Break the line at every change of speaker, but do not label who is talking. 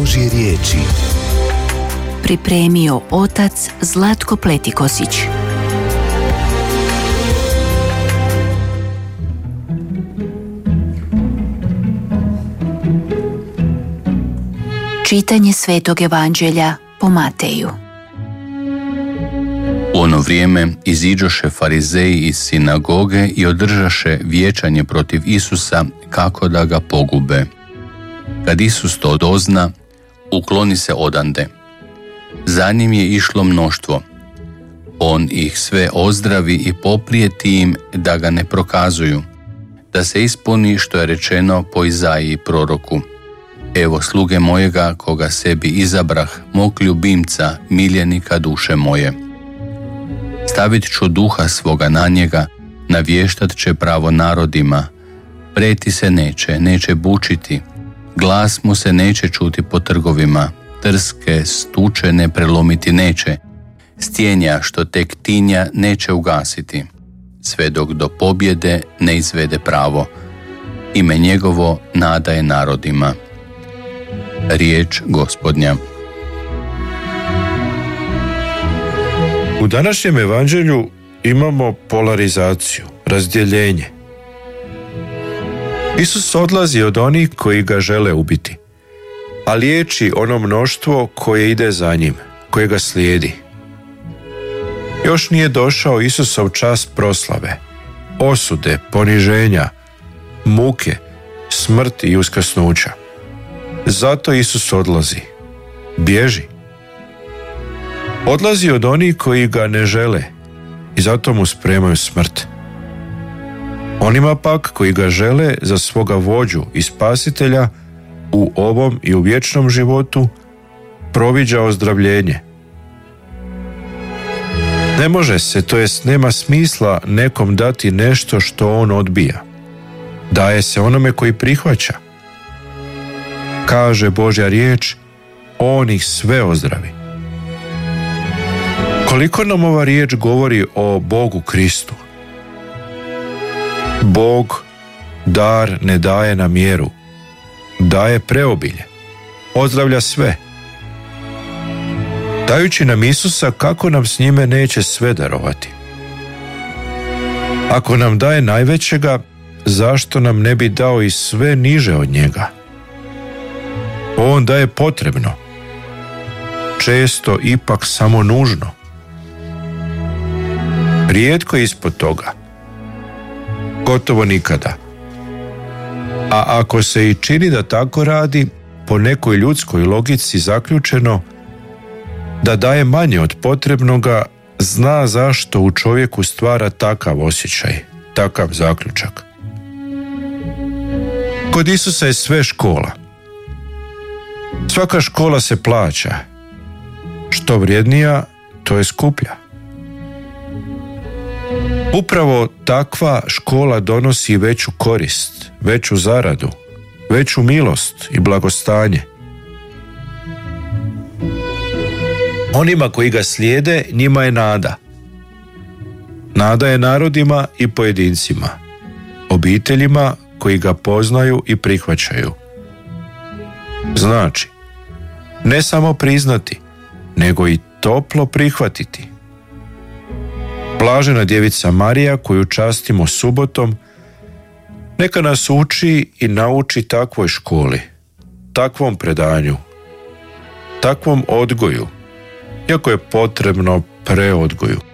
Božje riječi
pripremio otac Zlatko Pletikosić. Čitanje Svetog Evanđelja po Mateju.
U ono vrijeme iziđoše farizeji iz sinagoge i održaše vijećanje protiv Isusa kako da ga pogube. Kad Isus to dozna, ukloni se odande. Za njim je išlo mnoštvo. On ih sve ozdravi i poprijeti im da ga ne prokazuju, da se ispuni što je rečeno po Izaiji proroku. Evo sluge mojega koga sebi izabrah, mog ljubimca, miljenika duše moje. Stavit ću duha svoga na njega, navještat će pravo narodima, preti se neće bučiti, glas mu se neće čuti po trgovima, trske, stuče ne prelomiti neće, stjenja što tek tinja neće ugasiti, sve dok do pobjede ne izvede pravo. Ime njegovo nada je narodima. Riječ Gospodnja.
U današnjem evanđelju imamo polarizaciju, razdjeljenje. Isus odlazi od onih koji ga žele ubiti, a liječi ono mnoštvo koje ide za njim, koje ga slijedi. Još nije došao Isusov čas proslave, osude, poniženja, muke, smrti i uskrsnuća. Zato Isus odlazi, bježi. Odlazi od onih koji ga ne žele i zato mu spremaju smrt. Onima pak koji ga žele za svoga vođu i spasitelja u ovom i u vječnom životu proviđa ozdravljenje. Ne može se, to jest nema smisla nekom dati nešto što on odbija. Daje se onome koji prihvaća. Kaže Božja riječ, on ih sve ozdravi. Koliko nam ova riječ govori o Bogu Kristu? Bog dar ne daje na mjeru, daje preobilje, ozdravlja sve. Dajući nam Isusa, kako nam s njime neće sve darovati? Ako nam daje najvećega, zašto nam ne bi dao i sve niže od njega? On daje potrebno, često ipak samo nužno. Rijetko ispod toga, gotovo nikada. A ako se i čini da tako radi, po nekoj ljudskoj logici zaključeno, da daje manje od potrebnoga, zna zašto u čovjeku stvara takav osjećaj, takav zaključak. Kod Isusa je sve škola. Svaka škola se plaća. Što vrijednija, to je skuplja. Upravo takva škola donosi veću korist, veću zaradu, veću milost i blagostanje. Onima koji ga slijede, njima je nada. Nada je narodima i pojedincima, obiteljima koji ga poznaju i prihvaćaju. Znači, ne samo priznati, nego i toplo prihvatiti. Blažena djevica Marija, koju častimo subotom, neka nas uči i nauči takvoj školi, takvom predanju, takvom odgoju, iako je potrebno preodgoju.